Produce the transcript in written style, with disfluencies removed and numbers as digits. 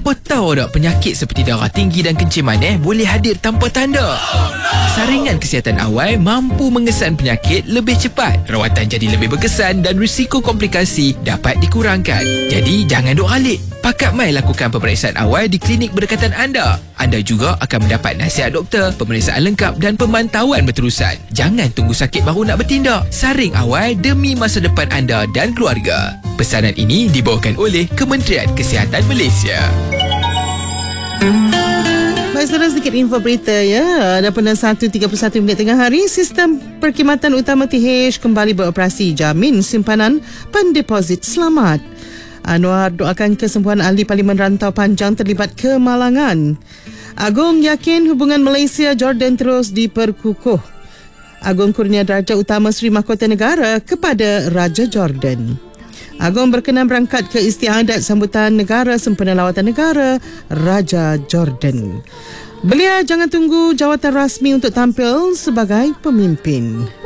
Hampa tahu tak penyakit seperti darah tinggi dan kenciman boleh hadir tanpa tanda? Saringan kesihatan awal mampu mengesan penyakit lebih cepat. Rawatan jadi lebih berkesan dan risiko komplikasi dapat dikurangkan. Jadi jangan duk ralik. Pakat mai lakukan pemeriksaan awal di klinik berdekatan anda. Anda juga akan mendapat nasihat doktor, pemeriksaan lengkap dan pemantauan berterusan. Jangan tunggu sakit baru nak bertindak. Saring awal demi masa depan anda dan keluarga. Pesanan ini dibawakan oleh Kementerian Kesihatan Malaysia. Baik, saudara, sedikit info berita ya. Pada 1.31 minit tengah hari, sistem perkhidmatan utama TH kembali beroperasi. Jamin simpanan pendeposit selamat. Anwar doakan kesembuhan ahli Parlimen Rantau Panjang terlibat kemalangan. Agong yakin hubungan Malaysia-Jordan terus diperkukuh. Agong kurnia darjah utama Seri Mahkota Negara kepada Raja Jordan. Agong berkenan berangkat ke istiadat sambutan negara sempena lawatan negara Raja Jordan. Belia jangan tunggu jawatan rasmi untuk tampil sebagai pemimpin.